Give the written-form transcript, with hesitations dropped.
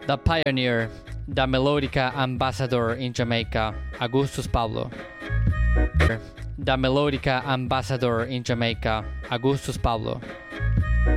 The pioneer, the melodica ambassador in Jamaica, Augustus Pablo. The melodica ambassador in Jamaica, Augustus Pablo.